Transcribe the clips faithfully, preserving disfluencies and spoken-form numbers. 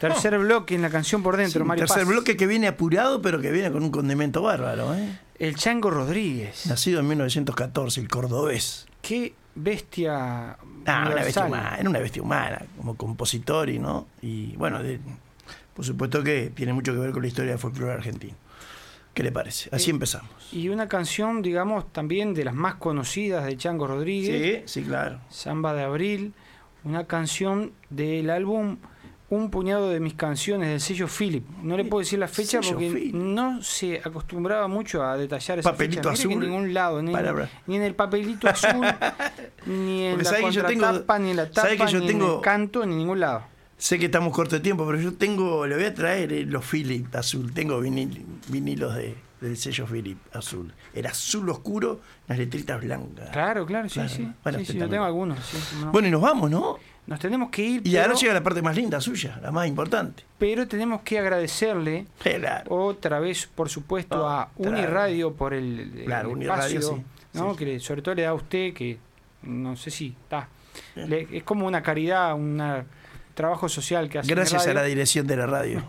Tercer bloque en la canción por dentro, Sí, Mari tercer Paz. bloque que viene apurado, pero que viene con un condimento bárbaro, ¿eh? El Chango Rodríguez. Nacido en mil novecientos catorce, el cordobés. Qué bestia. Ah, una bestia universal. humana, era una bestia humana, como compositor y no. Y bueno, de, por supuesto que tiene mucho que ver con la historia del folclore argentino. ¿Qué le parece? Así Eh, empezamos. Y una canción, digamos, también de las más conocidas de Chango Rodríguez. Sí, sí, claro. Samba de Abril. Una canción del álbum Un puñado de mis canciones del sello Philip. No le puedo decir la fecha Sello porque Philip. no se acostumbraba mucho a detallar esa Papelito fecha. Mire que azul. en ningún lado, ni, Palabra. ni en el papelito azul, ni en Porque la sabe que yo tengo- contratapa, ni en la sabe tapa, que yo ni en tengo- el canto, ni en ningún lado. Sé que estamos corto de tiempo, pero yo tengo, le voy a traer eh, los Philip azul. Tengo vinil, vinilos de, del sello Philip azul. Era azul oscuro, las letritas blancas. Claro, claro, sí, Claro. sí. Bueno, sí, usted sí, yo también. tengo algunos. Sí, cómo no. Bueno, y nos vamos, ¿no? Nos tenemos que ir, Y pero, ahora llega la parte más linda suya, la más importante. pero tenemos que agradecerle Claro. otra vez, por supuesto, a Otra Uniradio por el, el Claro, Uniradio, espacio, sí, ¿no? sí. Que le- sobre todo le da a usted, que no sé si está. Bien. Le- es como una caridad, un trabajo social que hace Gracias a la Uniradio. dirección de la radio.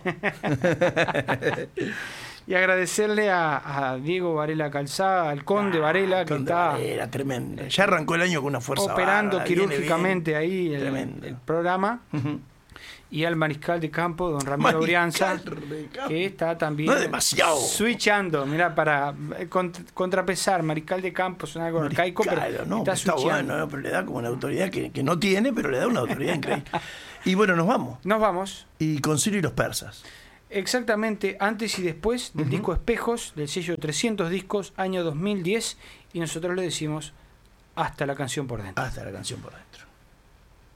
Y agradecerle a, a Diego Varela Calzada, al Conde Varela, que Conde está Varela, tremendo. Ya arrancó el año con una fuerza operando bárbara, viene quirúrgicamente bien. ahí el, Tremendo. el programa. Ujú. Y al mariscal de campo, don Ramiro Mariscal Brianza, de campo. que está también No demasiado. switchando, mira, para eh, cont- contrapesar. Mariscal de campo suena algo arcaico, pero Claro, no, está está switchando. bueno, ¿no? Pero le da como una autoridad que, que no tiene, pero le da una autoridad increíble. Y bueno, nos vamos. Nos vamos. Y con Ciro y los persas. Exactamente antes y después del Ujú. disco Espejos, del sello trescientos discos, año dos mil diez, y nosotros le decimos hasta la canción por dentro. Hasta la canción por dentro.